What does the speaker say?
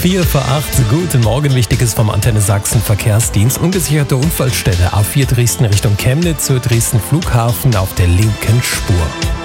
4 vor 8. Guten Morgen, Wichtiges vom Antenne Sachsen Verkehrsdienst. Ungesicherte Unfallstelle A4 Dresden Richtung Chemnitz zur Dresden Flughafen auf der linken Spur.